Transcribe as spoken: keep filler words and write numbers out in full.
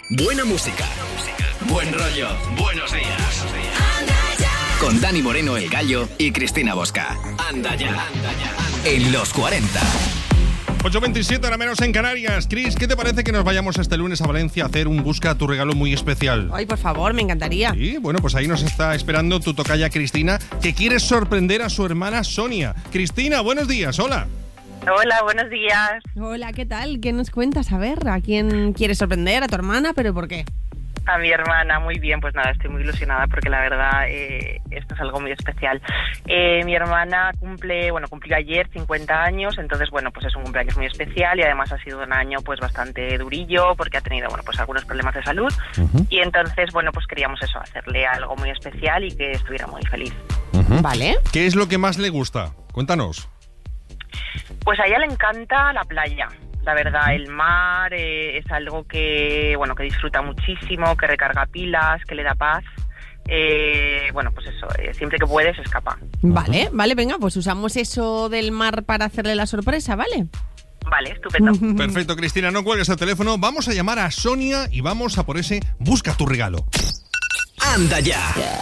Buena música. Buen rollo. Buenos días. Con Dani Moreno, el Gallo, y Cristina Bosca. Anda ya. En los cuarenta. ocho veintisiete, ahora menos en Canarias. Cris, ¿qué te parece que nos vayamos este lunes a Valencia a hacer un Busca tu regalo muy especial? Ay, por favor, me encantaría. Sí, bueno, pues ahí nos está esperando tu tocaya Cristina, que quiere sorprender a su hermana Sonia. Cristina, buenos días, hola. Hola, buenos días. Hola, ¿qué tal? ¿Qué nos cuentas? A ver, ¿a quién quieres sorprender? ¿A tu hermana? ¿Pero por qué? A mi hermana, muy bien, pues nada, estoy muy ilusionada porque la verdad eh, esto es algo muy especial. Eh, mi hermana cumple, bueno, cumplió ayer cincuenta años, entonces bueno, pues es un cumpleaños muy especial y además ha sido un año pues bastante durillo porque ha tenido, bueno, pues algunos problemas de salud uh-huh. y entonces, bueno, pues queríamos eso, hacerle algo muy especial y que estuviera muy feliz. Uh-huh. Vale. ¿Qué es lo que más le gusta? Cuéntanos. Pues a ella le encanta la playa. La verdad, el mar eh, es algo que, bueno, que disfruta muchísimo, que recarga pilas, que le da paz. Eh, bueno, pues eso, eh, siempre que puede se escapa. Vale, vale, venga, pues usamos eso del mar para hacerle la sorpresa, ¿vale? Vale, estupendo. Perfecto, Cristina, no cuelgues el teléfono. Vamos a llamar a Sonia y vamos a por ese Busca tu regalo. Anda ya.